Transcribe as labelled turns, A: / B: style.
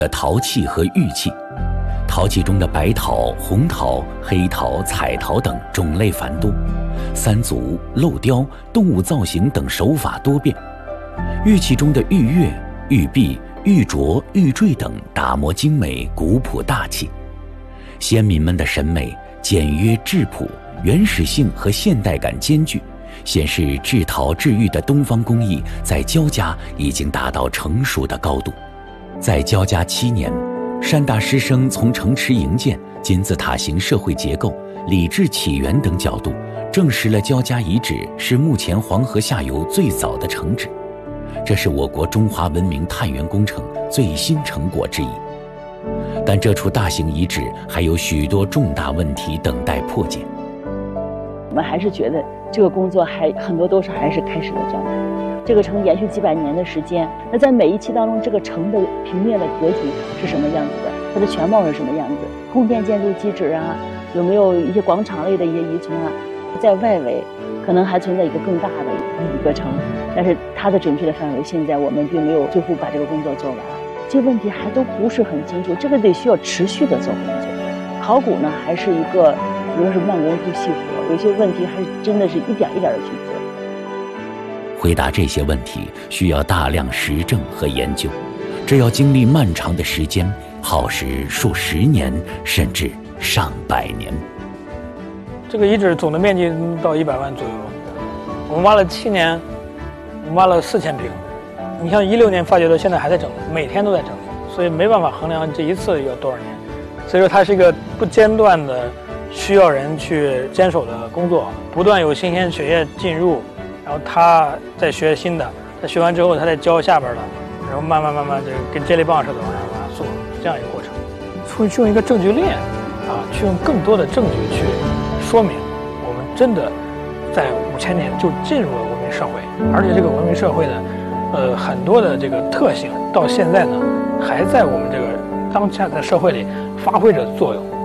A: 的陶器和玉器。陶器中的白陶、红陶、黑陶、彩陶等种类繁多，三足、镂雕、动物造型等手法多变。玉器中的玉钺、玉璧、玉镯、玉坠等打磨精美、古朴大气。先民们的审美简约质朴，原始性和现代感兼具，显示制陶制玉的东方工艺在焦家已经达到成熟的高度。在焦家7年，山大师生从城池营建、金字塔形社会结构、礼制起源等角度，证实了焦家遗址是目前黄河下游最早的城址，这是我国中华文明探源工程最新成果之一。但这处大型遗址还有许多重大问题等待破解。
B: 我们还是觉得这个工作很多都是还是开始的状态。这个城延续几百年的时间，那在每一期当中，这个城的平面的格局是什么样子的？它的全貌是什么样子？宫殿建筑基址啊，有没有一些广场类的一些遗存啊？在外围可能还存在一个更大的一个城，但是它的准确的范围，现在我们并没有最后把这个工作做完，这个问题还都不是很清楚，这个得需要持续的做工作。考古呢，还是一个，比如是慢工出细活，有些问题还是真的是一点一点的去做。
A: 回答这些问题需要大量实证和研究，这要经历漫长的时间，耗时数10年甚至上百年。
C: 这个遗址总的面积到100万左右，我们挖了7年，我们挖了4000平。你像16年发掘的，现在还在整理，每天都在整理，所以没办法衡量这一次要多少年。所以说它是一个不间断的需要人去坚守的工作，不断有新鲜血液进入，然后他再学新的，他学完之后他再教下边的，然后慢慢这个跟接力棒似的往上做，这样一个过程。去用一个证据链去用更多的证据去说明我们真的在5000年就进入了文明社会，而且这个文明社会的很多的这个特性到现在呢还在我们这个当下的社会里发挥着作用。